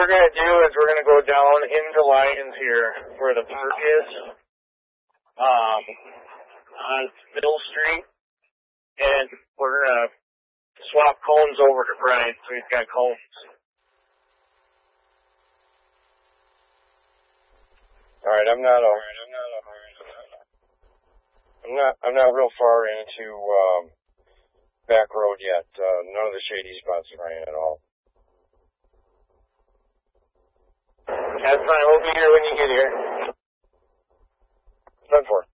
we're going to do is we're going to go down into Lyons here, where the park is, on Middle Street, and we're going to swap cones over to Brian, so he's got cones. All right, I'm not real far into back road yet. None of the shady spots are Ryan at all. That's fine. We'll be here when you get here. 10-4.